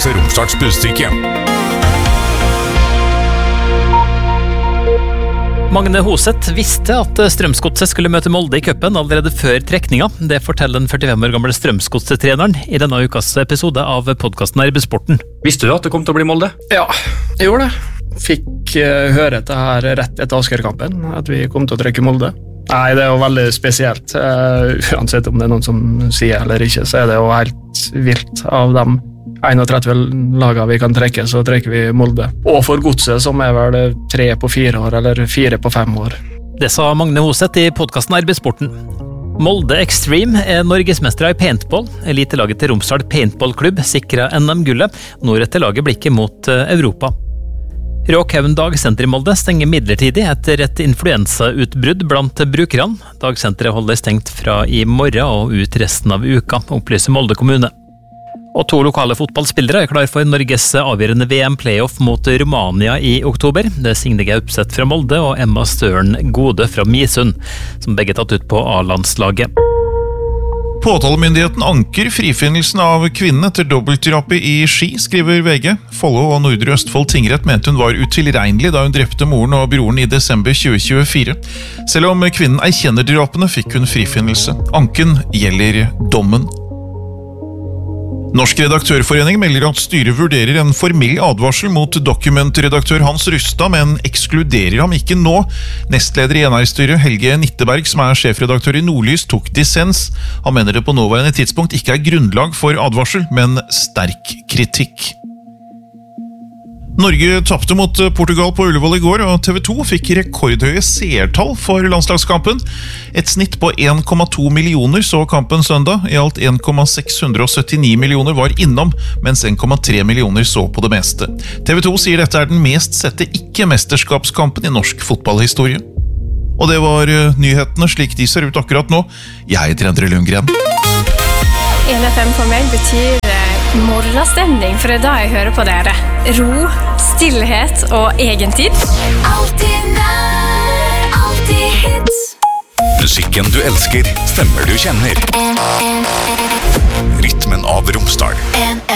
Godset Romsdals Budstikke. Magne Hoseth visste at Strømsgodset skulle møte Molde i cupen allerede før trekninga. Det forteller den 45 år gamle Strømsgodset-treneren i denne ukas episode av podcasten RB-sporten. Visste du at det kom til å bli Molde? Ja, jeg gjorde det. Fikk høre dette her rett etter Asker-kampen, at vi kom til å trykke Molde. Nei, det er jo veldig spesielt. Uansett om det er noen som sier eller ikke, så er det jo helt vilt av dem. 31 lager vi kan trekke, så trekker vi Molde. Og for Godset, som er vel 3 på 4 år, eller 4 på 5 år. Det sa Magne Hoseth i podcasten RB-sporten. Molde Extreme er norgesmestere i paintball. Elitelaget til Romsdal Paintballklubb sikret NM-gullet. Nå retter laget blikket mot Europa. Råkhaugen dagsenter i Molde stenger midlertidig etter et influensautbrudd blant brukerne. Dagsenteret holder stengt fra i morgen og ut resten av uka, opplyser Molde kommune. Og 2 lokale fotballspillere er klar for Norges avgjørende VM-playoff mot Romania i oktober. Det er Signe Gaupseth fra Molde og Emma Støren Gode fra Misund, som begge er tatt ut på A-landslaget. Påtalemyndigheten anker frifinnelsen av kvinnen etter dobbeltdrapet i Ski, skriver VG. Follo og Nordre Østfold tingrett mente hun var utilregnelig da hun drepte moren og broren i desember 2024. Selv om kvinnen erkjenner drapene, fikk hun frifinnelse. Anken gjelder dommen. Norsk redaktørforening melder at styret vurderer en formell advarsel mot dokumentredaktør Hans Rustad, men ekskluderer ham ikke nå. Nestleder i NR-styret Helge Nitteberg, som er sjefredaktør i Nordlys, tok dissens. Han mener det på nåværende tidspunkt ikke er grunnlag for advarsel, men sterk kritikk. Norge tapte mot Portugal på Ullevål i går, og TV 2 fikk rekordhøye seertall for landslagskampen. Et snitt på 1,2 millioner så kampen søndag. I alt 1,679 millioner var innom, mens 1,3 millioner så på det meste. TV 2 sier dette er den mest sette ikke-mesterskapskampen i norsk fotballhistorie. Og det var nyhetene slik de ser ut akkurat nå. Jeg heter Endre Lundgren. NFM for meg betyr morgenstemning, for det er da jeg hører på dere. Ro, stillhet og egentid. Alltid nær, alltid hits. Musikken du elsker, stemmer du kjenner. Rytmen av Romsdal.